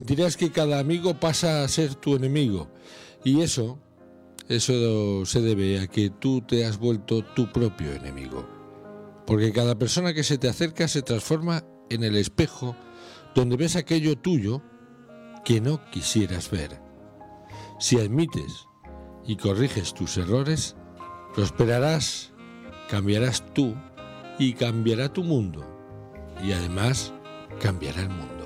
admitirás que cada amigo pasa a ser tu enemigo. Y eso se debe a que tú te has vuelto tu propio enemigo. Porque cada persona que se te acerca se transforma en el espejo donde ves aquello tuyo que no quisieras ver. Si admites y corriges tus errores, prosperarás, cambiarás tú y cambiará tu mundo. Y además cambiará el mundo.